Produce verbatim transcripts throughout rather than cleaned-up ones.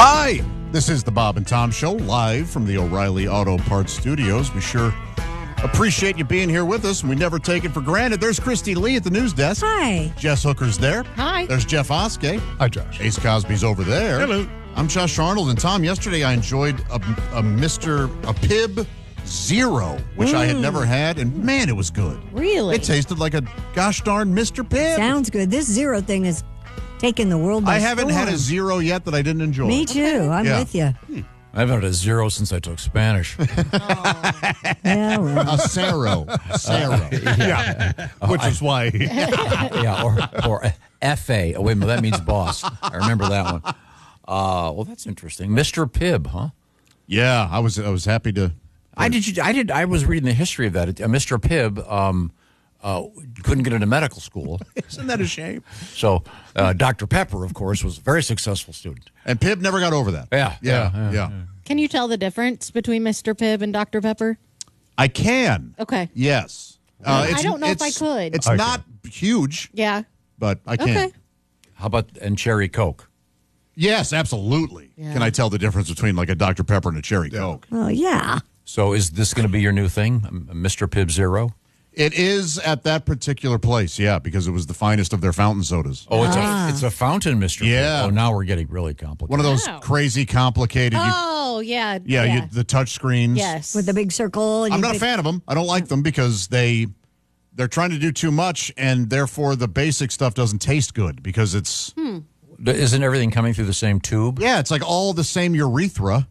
Hi, this is the Bob and Tom Show, live from the O'Reilly Auto Parts Studios. We sure appreciate you being here with us, and we never take it for granted. There's Christy Lee at the news desk. Hi. Jess Hooker's there. Hi. There's Jeff Oskey. Hi, Josh. Ace Cosby's over there. Hello. I'm Josh Arnold, and Tom, yesterday I enjoyed a, a Mister a Pibb Zero, which mm. I had never had, and man, it was good. Really? It tasted like a gosh darn Mister Pibb. Sounds good. This Zero thing is taking the world by I haven't storm. had a Zero yet that I didn't enjoy. Me too. Okay. I'm yeah. with you. Hmm. I've had a zero since I took Spanish. Oh. Yeah, well. A Zero. Zero. Yeah. Which oh, is why. yeah, or, or F A. Oh, wait a minute, that means boss. I remember that one. Uh, well, that's interesting. Mister Pibb, huh? Yeah, I was I was happy to. I did. I did. I was reading the history of that. Uh, Mister Pibb um, uh, couldn't get into medical school. Isn't that a shame? So uh, Doctor Pepper, of course, was a very successful student. And Pibb never got over that. Yeah, Yeah, yeah, yeah. yeah. Can you tell the difference between Mister Pibb and Doctor Pepper? I can. Okay. Yes. I don't know if I could. It's I not huge, Yeah. but I can. Okay. How about and Cherry Coke? Yes, absolutely. Yeah. Can I tell the difference between like a Doctor Pepper and a Cherry Coke? Oh, yeah. So is this going to be your new thing, Mister Pibb Zero? It is at that particular place, yeah, because it was the finest of their fountain sodas. Oh, it's Ah. a it's a fountain, Mister Yeah. Pibb. Oh, now we're getting really complicated. One of those Wow. crazy, complicated. You, Oh, yeah. yeah, You, the touch screens. Yes. With the big circle. And I'm you not a pick- fan of them. I don't like them because they they're trying to do too much, and therefore the basic stuff doesn't taste good because it's Hmm. Isn't everything coming through the same tube? yeah, it's like all the same urethra.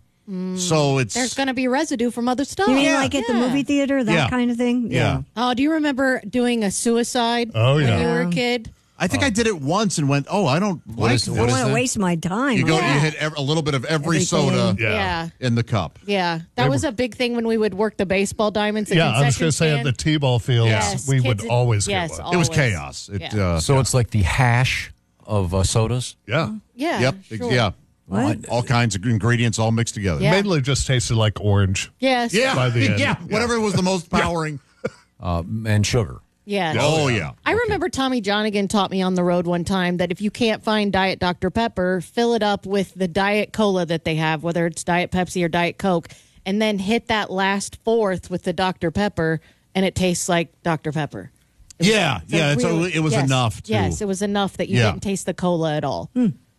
So it's There's going to be residue from other stuff. You mean Yeah. like at the Yeah. movie theater, that Yeah. kind of thing? yeah. Oh, do you remember doing a suicide Oh, when yeah. you were a kid? I think I did it once and went, oh, I don't What like is- I this. don't What want to that? waste my time. You go, on you that. hit ev- a little bit of every Everything. soda Yeah. Yeah. in the cup. Yeah. That was a big thing when we would work the baseball diamonds. at Yeah, I was concession going to say at stand. the T-ball fields, Yes, we would kids- always yes, get one. It was Always. chaos. It, Yeah. uh, So it's like the hash of uh, sodas? Yeah. Yeah. yep, Sure. yeah. What? All kinds of ingredients all mixed together. Yeah. Mainly just tasted like orange. Yes. Yeah, By the end. yeah. Whatever was the most powering. Uh, and sugar. Yes. Oh, yeah. I remember Tommy Johnigan taught me on the road one time that if you can't find Diet Doctor Pepper, fill it up with the Diet Cola that they have, whether it's Diet Pepsi or Diet Coke, and then hit that last fourth with the Doctor Pepper, and it tastes like Doctor Pepper. Yeah, So yeah. It's, really- it was yes, enough to. Yes, it was enough that you Yeah. didn't taste the cola at all.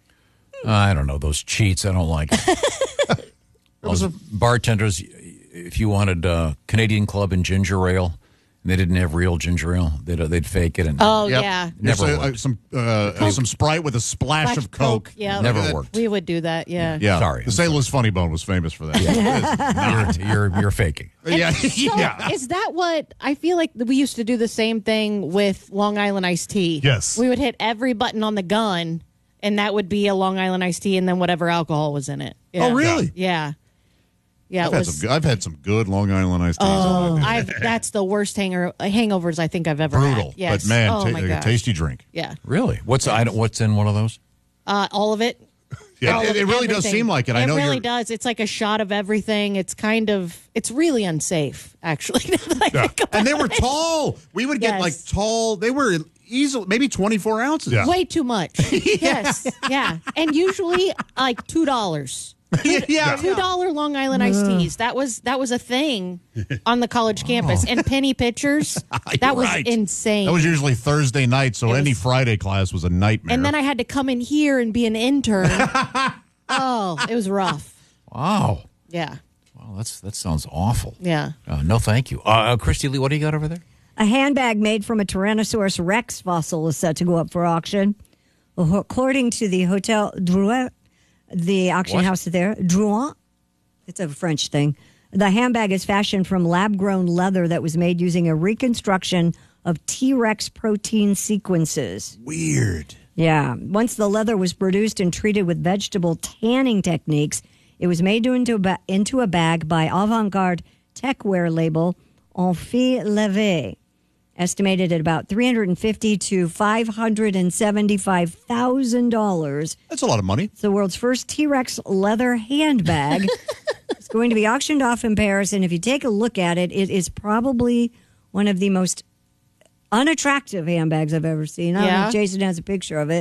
I don't know, those cheats. I don't like it. Those bartenders, if you wanted uh, Canadian Club and ginger ale, and they didn't have real ginger ale, they'd, uh, they'd fake it. And Oh, Yep. yeah. Here's Never a- uh, worked. some uh, some Sprite with a splash Splash of Coke. Yeah. Never That- worked. We would do that, yeah. Yeah, Sorry, The I'm Saint Louis Funny Bone was famous for that. you're, you're, you're faking. yeah, So yeah. is that what I feel like we used to do the same thing with Long Island iced tea? Yes. We would hit every button on the gun, and that would be a Long Island iced tea, and then whatever alcohol was in it. Yeah. Oh, really? Yeah. Yeah, I've it had, was. some, good- I've had some good Long Island iced teas. Oh, I've, that's the worst hanger, hangovers I think I've ever Brutal, had. Yes. but man, oh, ta- my a gosh. tasty drink. Yeah. Really? What's I don't, what's in one of those? Uh, all of it. Yeah, All it, of it really does everything. seem like it. I know really you're. does. It's like a shot of everything. It's kind of, it's really unsafe, actually. now that I think about And they were it. tall. We would get Yes. like tall. They were easily maybe twenty-four ounces. Yeah. Way too much. Yes. Yeah. And usually like two dollars. yeah, Two dollar Long Island iced teas. That was that was a thing on the college campus. And penny pitchers. That was Right. insane. That was usually Thursday night, so It any was- Friday class was a nightmare. and then I had to come in here and be an intern. Oh, it was rough. Wow. Yeah. Wow, that's that sounds awful. Yeah. Uh, no, thank you. Uh, uh, Christy Lee, what do you got over there? A handbag made from a Tyrannosaurus rex fossil is set to go up for auction. According to the Hotel Drouet, the auction What? house there, Drouet, it's a French thing. The handbag is fashioned from lab-grown leather that was made using a reconstruction of T-Rex protein sequences. Weird. Yeah. Once the leather was produced and treated with vegetable tanning techniques, it was made into a, ba- into a bag by avant-garde techwear label Amphi Leve, estimated at about three hundred fifty to five hundred seventy-five thousand dollars. That's a lot of money. It's the world's first T-Rex leather handbag. It's going to be auctioned off in Paris, and if you take a look at it, it is probably one of the most unattractive handbags I've ever seen. I don't know Yeah. if Jason has a picture of it.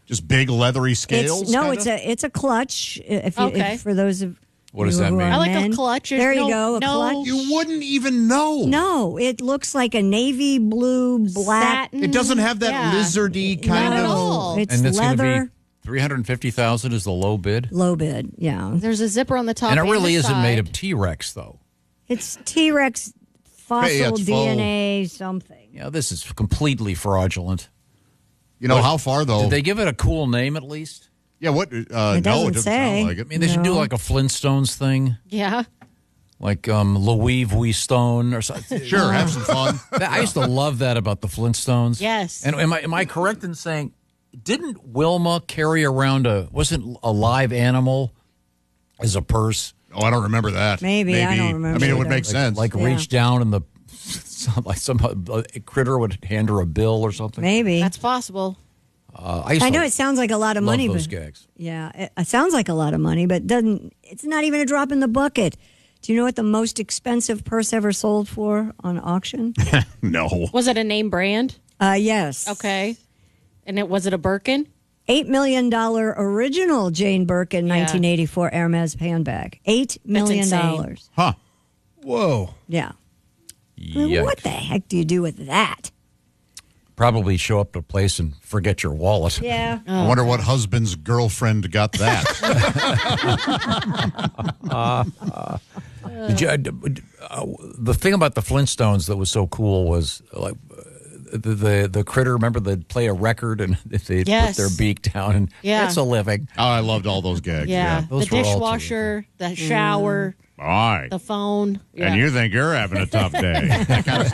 Just big leathery scales? It's, no, kinda? it's a it's a clutch. If you, Okay. if, for those of What does you that who mean? are I like a men. clutch. There's There you no- go, a no- clutch. You wouldn't even know. No, it looks like a navy blue black. Satin. It doesn't have that Yeah. lizardy kind Not at of. all. It's and it's going to leather, be three hundred fifty thousand is the low bid. low bid. Yeah, There's a zipper on the top. And it really the isn't made side. of T-Rex, though. it's T Rex fossil Hey, it's D N A something. Yeah, this is completely fraudulent. You know, how far, though? Did they give it a cool name at least? yeah, what? Uh, It no, it doesn't doesn't say. sound like it. I mean, they should do No. like a Flintstones thing, Yeah. like um, Louis Vuitton or something. Sure, have some fun. That- I used to love that about the Flintstones. Yes. And am I am I correct in saying, didn't Wilma carry around a wasn't a live animal as a purse? Oh, I don't remember that. Maybe, I don't remember I mean, it would either. make sense. Like Yeah. reach down and the some, like some a critter would hand her a bill or something. Maybe. That's possible. Uh, I, used I to know it sounds like a lot of love money, those but gags. yeah, it, it sounds like a lot of money, but doesn't. It's not even a drop in the bucket. Do you know what the most expensive purse ever sold for on auction? no. Was it a name brand? uh, yes. Okay. And it was it a Birkin? Eight million dollar original Jane Birkin Yeah. nineteen eighty four Hermes handbag. Eight million dollars. Huh. Whoa. Yeah. I mean, Yikes. what the heck do you do with that? Probably show up to a place and forget your wallet. Yeah. I wonder what husband's girlfriend got that. Did you, uh, the thing about the Flintstones that was so cool was like uh, the the, the critter. Remember, they'd play a record and they would Yes. put their beak down and Yeah. it's a living. Oh, I loved all those gags. Yeah. Yeah. those the were all dishwasher, the shower, All right. the phone. Yeah. And you think you're having a tough day. That kind of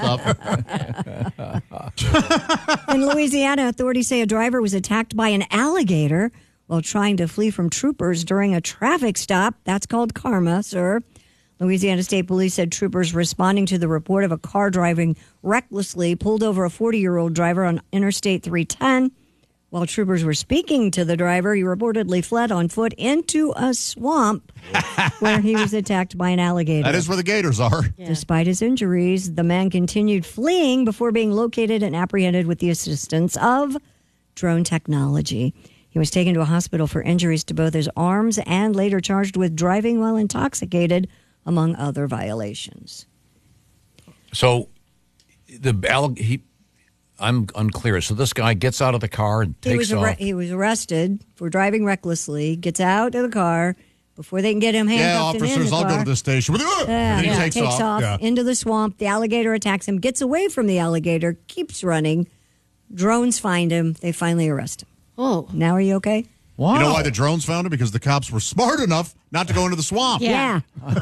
stuff. In Louisiana, authorities say a driver was attacked by an alligator while trying to flee from troopers during a traffic stop. That's called karma, sir. Louisiana State Police said troopers responding to the report of a car driving recklessly pulled over a forty-year-old driver on Interstate three ten. While troopers were speaking to the driver, he reportedly fled on foot into a swamp where he was attacked by an alligator. That is where the gators are. Despite his injuries, the man continued fleeing before being located and apprehended with the assistance of drone technology. He was taken to a hospital for injuries to both his arms and later charged with driving while intoxicated, among other violations. So the allig- he, I'm unclear. So this guy gets out of the car and He takes was, off. arre- he was arrested for driving recklessly, gets out of the car before they can get him Yeah, handcuffed and in officers, the I'll car. go to the station. With, uh, Yeah, and he yeah, takes, off. Yeah. into the swamp. The alligator attacks him, gets away from the alligator, keeps running. Drones find him. They finally arrest him. Oh. Now, are you okay? Wow. You know why the drones found him? Because the cops were smart enough not to go into the swamp. Yeah.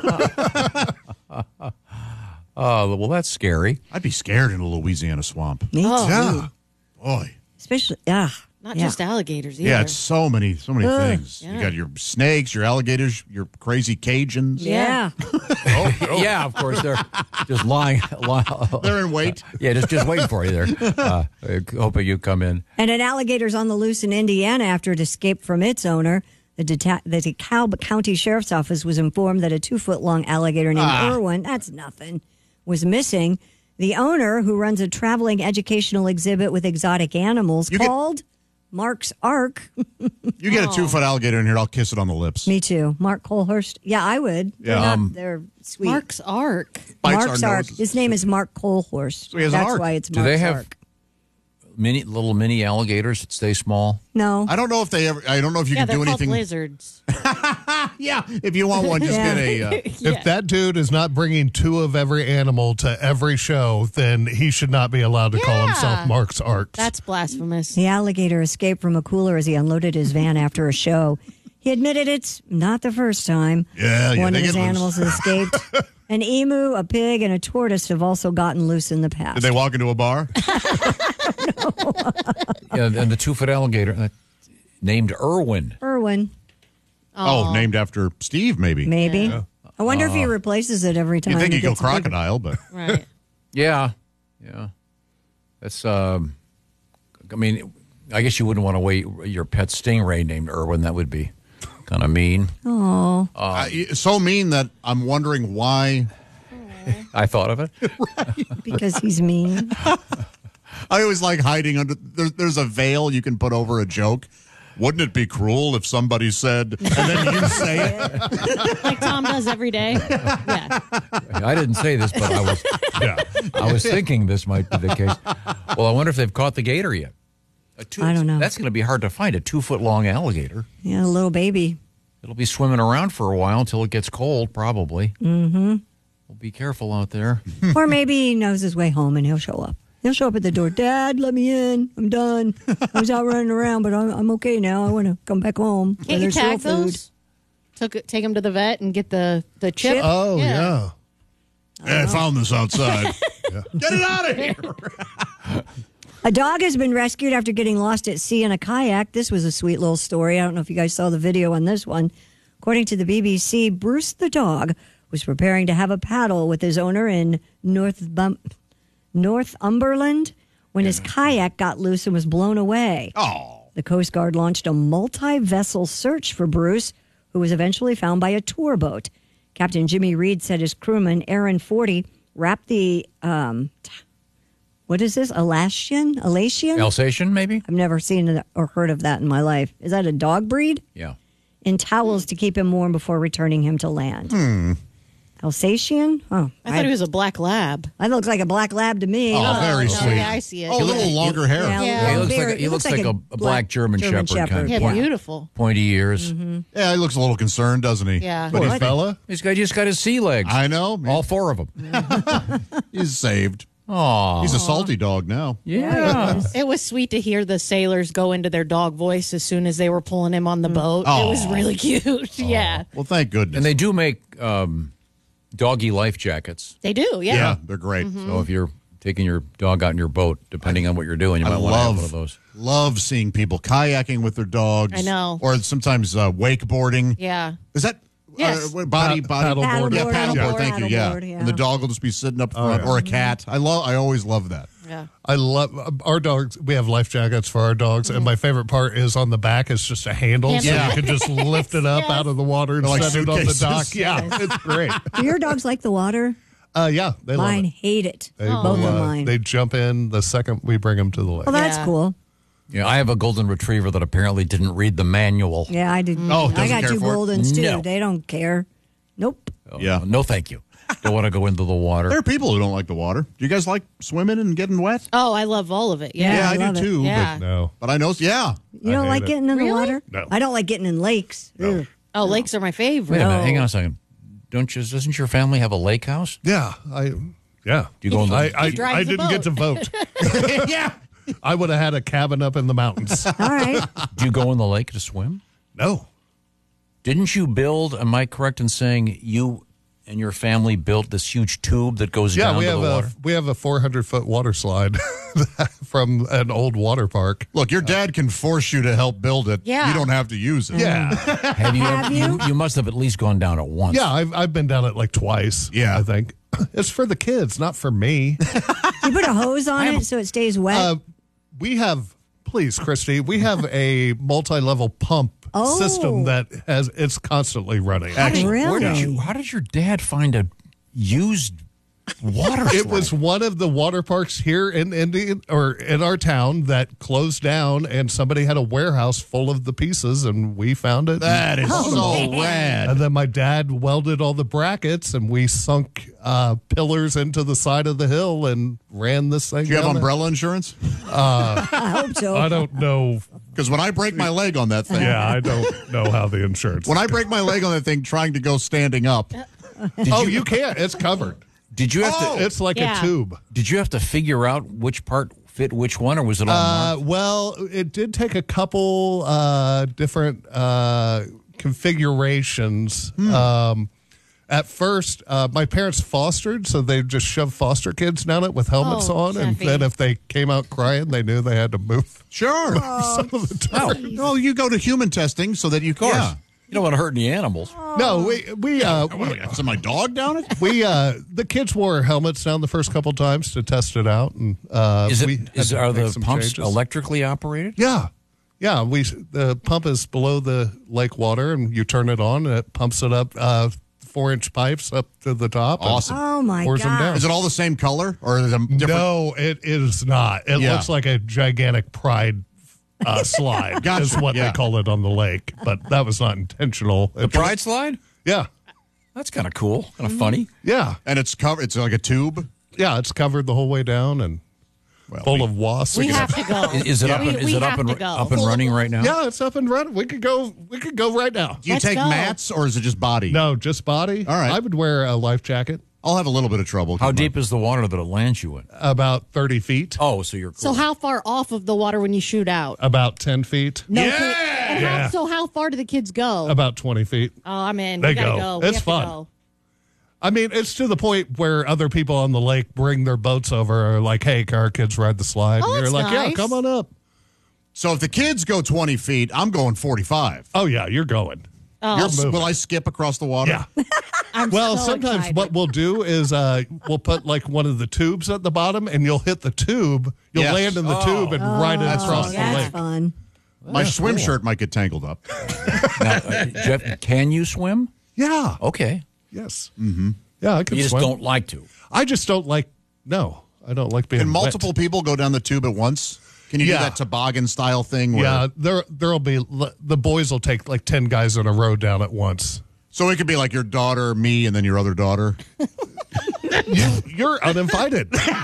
Oh, well, that's scary. I'd be scared in a Louisiana swamp. Me too. Yeah. Boy. Especially, ah, Not yeah. just alligators either. Yeah, it's so many, so many Ugh. things. You got your snakes, your alligators, your crazy Cajuns. Yeah. Yeah, of course they're just lying. lying They're in wait. yeah, just just waiting for you there. Uh, hoping you come in. And an alligator's on the loose in Indiana after it escaped from its owner. The, Deta- the DeKalb County Sheriff's Office was informed that a two-foot-long alligator named Ah. Irwin, that's nothing, was missing. The owner, who runs a traveling educational exhibit with exotic animals You get- called Mark's Ark. You get a two foot alligator in here, I'll kiss it on the lips. Me too. Mark Colhurst. Yeah, I would. They're, Yeah. not- Um, they're sweet. Mark's Ark. Bites Mark's our Ark. noses. His name is Mark Colhurst. So he has an That's ark. why it's Do Mark's they have Ark. mini little mini alligators that stay small? No. I don't know if they ever, I don't know if you Yeah, can they're do called anything. lizards. Yeah, if you want one, just Yeah. get a. Uh, If that dude is not bringing two of every animal to every show, then he should not be allowed to call Yeah. himself Mark's Arks. That's blasphemous. The alligator escaped from a cooler as he unloaded his van after a show. He admitted it's not the first time Yeah, yeah, one they of his get loose. animals has escaped. An emu, a pig, and a tortoise have also gotten loose in the past. did they walk into a bar? Yeah, and the two foot alligator uh, named Irwin. Irwin, Oh, named after Steve, maybe. maybe. I wonder if he Uh, replaces it every time. You think he he'd go gets bigger. crocodile, but Right. Yeah, yeah. That's. Um, I mean, I guess you wouldn't want to wait your pet stingray named Irwin. That would be kind of mean. Oh, I, so mean that I'm wondering why. I thought of it. because he's mean. I always like hiding under. There's there's a veil you can put over a joke. Wouldn't it be cruel if somebody said, and then you say it? Like Tom does every day. Yeah. I didn't say this, but I was yeah, I was thinking this might be the case. Well, I wonder if they've caught the gator yet. A two, I don't know. That's going to be hard to find, a two-foot-long alligator. Yeah, a little baby. It'll be swimming around for a while until it gets cold, probably. Mm-hmm. Well, be careful out there. Or maybe he knows his way home and he'll show up. He'll show up at the door. Dad, let me in. I'm done. I was out running around, but I'm, I'm okay now. I want to come back home. where Can't you there's real tag those? Took it, take them to the vet and get the, the chip? Chip? Oh, yeah. Hey, I found this outside. Get it out of here. A dog has been rescued after getting lost at sea in a kayak. This was a sweet little story. I don't know if you guys saw the video on this one. According to the B B C, Bruce the dog was preparing to have a paddle with his owner in North Bum- Northumberland when his kayak got loose and was blown away. Oh. The Coast Guard launched a multi-vessel search for Bruce, who was eventually found by a tour boat. Captain Jimmy Reed said his crewman, Aaron Forty, wrapped the, um, what is this, Alsatian? Alsatian? Alsatian, maybe? I've never seen or heard of that in my life. Is that a dog breed? Yeah. In towels to keep him warm before returning him to land. Hmm. Alsatian? Oh, I thought he was a black lab. That looks like a black lab to me. Oh, very no, sweet. Yeah, I see it. Oh, a little longer hair. Yeah, Yeah, he looks very- like a, he it looks like, a, a black German, German Shepherd, kind Yeah, of point, beautiful. pointy ears. Yeah, he looks a little concerned, doesn't he? Yeah. Poor What? fella. This guy just got his sea legs. I know. All four of them. He's saved. Aw. He's a salty dog now. Yeah. It was sweet to hear the sailors go into their dog voice as soon as they were pulling him on the boat. Oh. It was really cute. Yeah. Well, thank goodness. And they do make um, doggy life jackets. They do, yeah. yeah, they're great. So if you're taking your dog out in your boat, depending on what you're doing, you I might want to have love one of those. love seeing people kayaking with their dogs. I know. Or sometimes uh, wakeboarding. Yeah. Is that Yes. uh, what- body Pa- body? paddleboard. Yeah, Paddleboard, paddleboard. paddleboard, Thank you. Yeah. paddleboard, yeah. And the dog will just be sitting up front, yeah. or a cat. I love. I always love that. Yeah. I love our dogs. We have life jackets for our dogs, and my favorite part is on the back is just a handle, so Handle. you can just lift it up Yes. out of the water and They're like set it on the suitcases. dock. Yeah, it's great. Do your dogs like the water? Uh, yeah, they Mine love it. hate it. They, Both will, of uh, mine. they jump in the second we bring them to the lake. Well, that's Yeah. cool. Yeah, I have a golden retriever that apparently didn't read the manual. Yeah, I did. Oh, I doesn't got care two for it? Goldens, too. No. They don't care. Nope. Oh, Yeah. No, thank you. Don't want to go into the water. There are people who don't like the water. Do you guys like swimming and getting wet? Oh, I love all of it. Yeah. Yeah, I I, love do it. too. Yeah. No, But, but I know. Yeah. You don't hate like it. getting in the Really? water? No. I don't like getting in lakes. Ugh. Oh, lakes are my favorite. Wait a minute. No. Hang on a second. Don't you? Doesn't your family have a lake house? yeah, I yeah. Do you go in the? I, I, drives I the didn't get to vote. yeah. I would have had a cabin up in the mountains. All right. do you go in the lake to swim? No, Didn't you build? Am I correct in saying you and your family built this huge tube that goes yeah, down we to have the a water? we have a four hundred foot water slide from an old water park. Look, your dad can force you to help build it. Yeah. You don't have to use it. Yeah, Have you? Have ever- you? you must have at least gone down it once. yeah. I've I've been down it like twice. Yeah. I think it's for the kids, not for me. You put a hose on it so it stays wet. Uh, we have, please, Christy, we have a multi-level pump Oh. system that has it's constantly running. really? Where did you? How did your dad find a used water? It slide? was one of the water parks here in Indian or in our town that closed down, and somebody had a warehouse full of the pieces, and we found it. That is Oh, so man. rad. And then my dad welded all the brackets, and we sunk uh, pillars into the side of the hill and ran this thing. Do you have down there. umbrella insurance? I hope so. I don't know. Because when I break my leg on that thing, Yeah, I don't know how the insurance. when I break my leg on that thing trying to go standing up, oh, you can't. It's covered. Did you have Oh. to? It's like Yeah. a tube. Did you have to figure out which part fit which one, or was it all Uh, marked? well, it did take a couple uh, different uh, configurations. Um, at first, uh, my parents fostered, so they just shoved foster kids down it with helmets Oh, on, and Jeffy. then if they came out crying, they knew they had to move sure. some of the time. No, you go to human testing so that you Of course. Yeah. You don't want to hurt any animals. No, we we uh, What, we, I send my dog down it? we uh, the kids wore helmets down the first couple times to test it out, and uh, Is we it? had Is to are make the some pumps changes. electrically operated? Yeah. Yeah, we the pump is below the lake water, and you turn it on, and it pumps it up uh, four inch pipes up to the top. and Awesome. Oh, my pours them God. down. Is it all the same color or is it different? No, it is not. It Yeah. looks like a gigantic pride uh, slide. Gotcha. Is what Yeah. they call it on the lake, but that was not intentional. The Pride Slide? Yeah, That's kind of cool, kind of funny. yeah, And it's covered. It's like a tube. yeah. It's covered the whole way down and Well, full we- of wasps. We have to go. Is, is it up? We- And, is we it up have and to go. up and running right now? Yeah, it's up and running. We could go. We could go right now. Do you Let's take go. mats or is it just body? No, just body. All right. I would wear a life jacket I'll have a little bit of trouble. How Come deep is the water that it lands you in? about thirty feet, Oh, so you're cool. So how far off of the water when you shoot out? about ten feet, No. Yeah! can- and how- Yeah. so how far do the kids go? about twenty feet. oh, I'm in. They we gotta go. go. We It's have to fun. go. I mean, it's to the point where other people on the lake bring their boats over, are like, "Hey, can our kids ride the slide?" Oh, and you're that's like, "Yeah, nice. come on up." So if the kids go twenty feet, I'm going forty-five. Oh yeah, you're going. You're- moving. will I skip across the water? Yeah. I'm Well, so sometimes excited. what we'll do is uh, we'll put like one of the tubes at the bottom, and you'll hit the tube. You'll Yes. land in the tube and ride it across Oh, the that's lake. fun. My swim shirt might get tangled up. Now, uh, Jeff, can you swim? Yeah. Okay. Yes. Mm-hmm. Yeah, I can You just swim. don't like to. I just don't like. No, I don't like being Can wet. multiple people go down the tube at once? Can you Yeah. do that toboggan style thing? Where, Yeah, there there'll be the boys will take like ten guys in a row down at once. So it could be like your daughter, me, and then your other daughter. You, you're uninvited.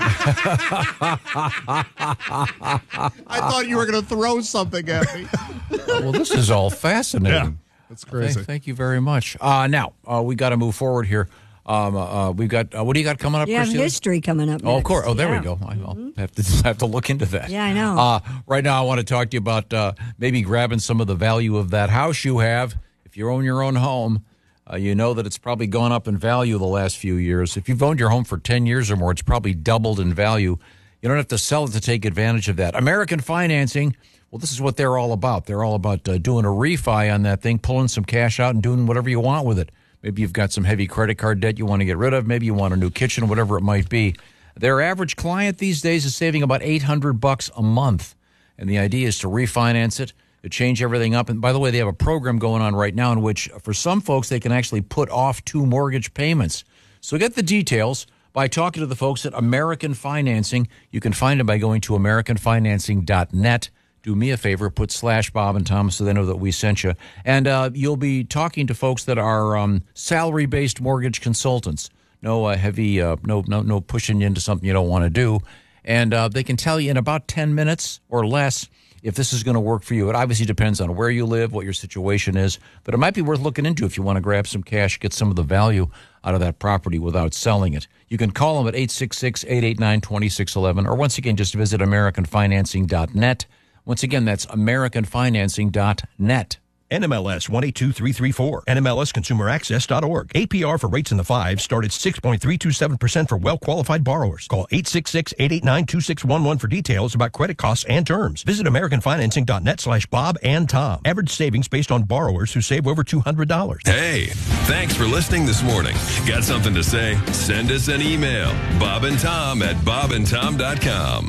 I thought you were going to throw something at me. Well, this is all fascinating. Yeah, that's crazy. Thank, thank you very much. Uh, now, uh, we got to move forward here. Um, uh, we've got, uh, what do you got coming up, You have Christina? history coming up. Oh, of next. course. Oh, there Yeah. we go. I, I'll have to have to look into that. Yeah, I know. Uh, right now, I want to talk to you about uh, maybe grabbing some of the value of that house you have. If you own your own home, uh, you know that it's probably gone up in value the last few years. If you've owned your home for ten years or more, it's probably doubled in value. You don't have to sell it to take advantage of that. American Financing, well, this is what they're all about. They're all about uh, doing a refi on that thing, pulling some cash out and doing whatever you want with it. Maybe you've got some heavy credit card debt you want to get rid of. Maybe you want a new kitchen, whatever it might be. Their average client these days is saving about eight hundred bucks a month. And the idea is to refinance it, to change everything up. And by the way, they have a program going on right now in which for some folks, they can actually put off two mortgage payments. So get the details by talking to the folks at American Financing. You can find them by going to american financing dot net. Do me a favor, put slash Bob and Tom so they know that we sent you. And uh, you'll be talking to folks that are um, salary-based mortgage consultants. No uh, heavy, uh, no, no, no pushing you into something you don't want to do. And uh, they can tell you in about ten minutes or less if this is going to work for you. It obviously depends on where you live, what your situation is, but it might be worth looking into if you want to grab some cash, get some of the value out of that property without selling it. You can call them at eight six six, eight eight nine, two six one one, or once again, just visit american financing dot net. Once again, that's american financing dot net. N M L S one eight two three three four, N M L S consumer access dot org. A P R for rates in the fives start at six point three two seven percent for well-qualified borrowers. Call eight six six, eight eight nine, two six one one for details about credit costs and terms. Visit american financing dot net slash Bob and Tom. Average savings based on borrowers who save over two hundred dollars. Hey, thanks for listening this morning. Got something to say? Send us an email. Bob and Tom at bob and tom dot com.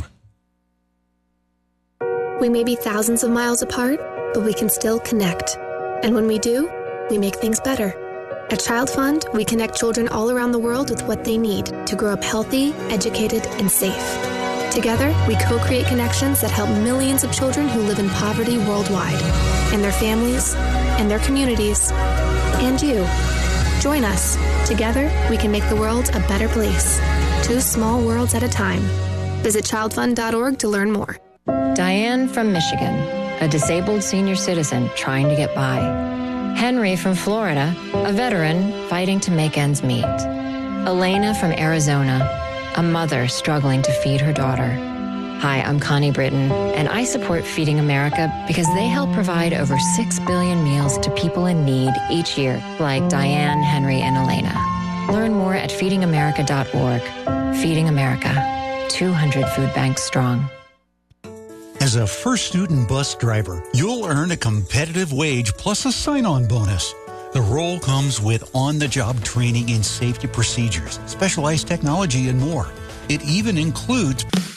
We may be thousands of miles apart, but we can still connect. And when we do, we make things better. At Child Fund, we connect children all around the world with what they need to grow up healthy, educated, and safe. Together, we co-create connections that help millions of children who live in poverty worldwide, and their families, and their communities, and you. Join us. Together, we can make the world a better place. Two small worlds at a time. Visit child fund dot org to learn more. Diane from Michigan, a disabled senior citizen trying to get by. Henry from Florida, a veteran fighting to make ends meet. Elena from Arizona, a mother struggling to feed her daughter. Hi, I'm Connie Britton, and I support Feeding America because they help provide over six billion meals to people in need each year, like Diane, Henry, and Elena. Learn more at feeding america dot org. Feeding America, two hundred food banks strong. As a first student bus driver, you'll earn a competitive wage plus a sign-on bonus. The role comes with on-the-job training in safety procedures, specialized technology, and more. It even includes